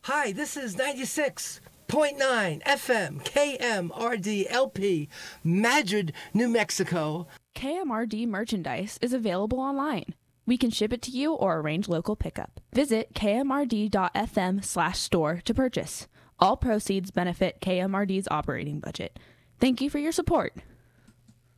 Hi, this is 96.9 FM KMRD LP, Madrid, New Mexico. KMRD merchandise is available online. We can ship it to you or arrange local pickup. Visit kmrd.fm/store to purchase. All proceeds benefit KMRD's operating budget. Thank you for your support.